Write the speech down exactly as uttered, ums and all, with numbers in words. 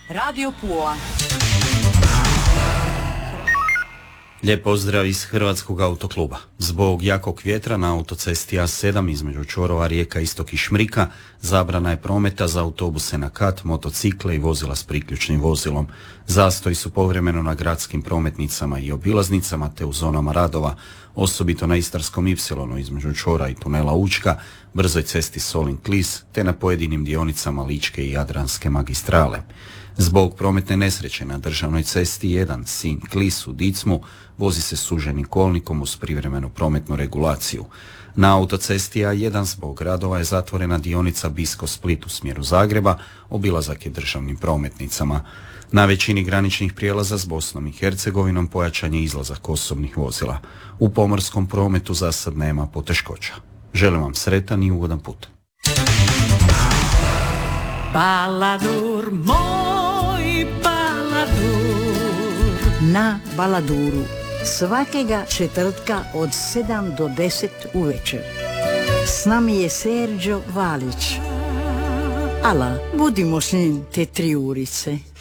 Radio Pula. Lijep pozdrav iz Hrvatskog autokluba. Zbog jakog vjetra na autocesti A sedam između čvorova Rijeka, Istok i Šmrika zabrana je prometa za autobuse na kat, motocikle i vozila s priključnim vozilom. Zastoji su povremeno na gradskim prometnicama i obilaznicama te u zonama radova, osobito na Istarskom ipsilonu između čvora i tunela Učka, brzoj cesti Solin-Klis te na pojedinim dionicama Ličke i Jadranske magistrale. Zbog prometne nesreće na državnoj cesti jedan Sinj-Klis u Dicmu vozi se suženim kolnikom uz privremenu prometnu regulaciju. Na autocesti A jedan zbog radova je zatvorena dionica Bisko-Split u smjeru Zagreba, obilazak je državnim prometnicama. Na većini graničnih prijelaza s Bosnom i Hercegovinom pojačan je izlazak osobnih vozila. U pomorskom prometu za sad nema poteškoća. Želim vam sretan i ugodan put. Baladur, moj Baladur. Na Baladuru svakega četvrtka od sedam do deset uvečer. S nami je Serđo Valić. Ala, budimo s njim te tri urice.